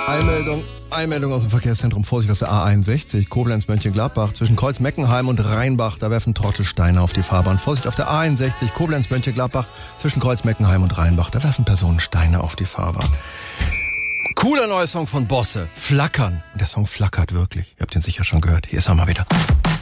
Einmeldung aus dem Verkehrszentrum. Vorsicht auf der A61, Koblenz-Mönchengladbach. Zwischen Kreuz-Meckenheim und Rheinbach, da werfen Trottel Steine auf die Fahrbahn. Vorsicht auf der A61, Koblenz-Mönchengladbach. Zwischen Kreuz-Meckenheim und Rheinbach, da werfen Personen Steine auf die Fahrbahn. Cooler neuer Song von Bosse, Flackern. Und der Song flackert wirklich. Ihr habt den sicher schon gehört. Hier ist er mal wieder.